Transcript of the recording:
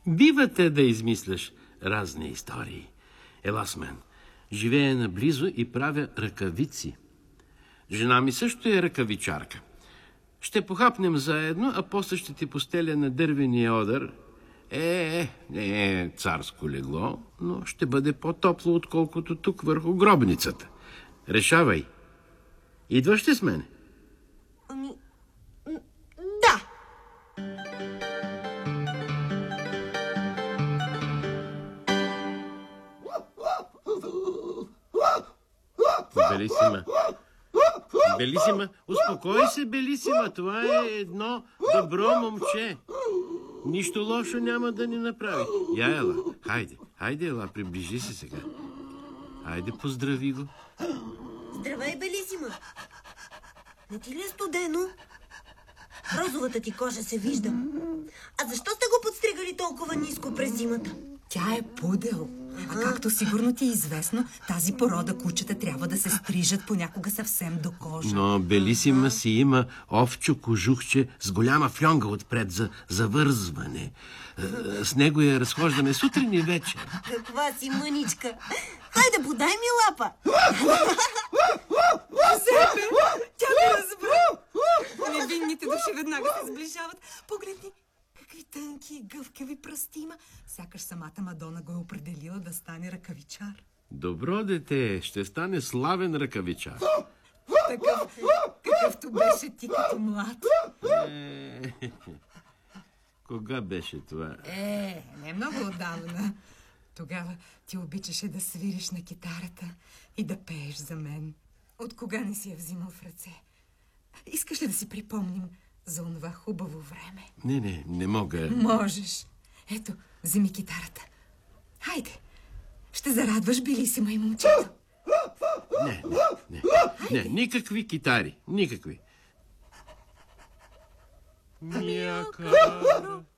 Бивате да измисляш разни истории. Ела с мен. Живея наблизо и правя ръкавици. Жена ми също е ръкавичарка. Ще похапнем заедно, а после ще ти постеля на дървения одър. Не е царско легло, но ще бъде по-топло, отколкото тук върху гробницата. Решавай. Идваш ли с мене? Да. Белисима. Белисима, успокой се, Белисима. Това е едно добро момче. Нищо лошо няма да ни направи. Я, ела. Хайде, ела, приближи се сега. Хайде, поздрави го. Здравей, Белисима. Не ти ли е студено? Розовата ти кожа се вижда. А защо сте го подстригали толкова ниско през зимата? Тя е пудел. А както сигурно ти е известно, тази порода кучета трябва да се стрижат понякога съвсем до кожа. Но Белисима си има овчо кожухче с голяма фльонга отпред за завързване. С него я разхождаме сутрин и вечер. Каква си мъничка. Хайде, подай ми лапа. Зепе, тя ме разбра. Невинните души веднага се сближават. Погледни, какви тънки и гъвкави пръсти има. Сякаш самата Мадона го е определила да стане ръкавичар. Добро дете, ще стане славен ръкавичар. Такъв, какъвто беше ти като млад. Кога беше това? Не много отдавна. Тогава ти обичаше да свириш на китарата и да пееш за мен. От кога не си я взимал в ръце? Искаш ли да си припомним за онова хубаво време? Не мога. Можеш. Ето, вземи китарата. Хайде, ще зарадваш Белисима и момчето. Не, никакви китари, никакви. Мякаро.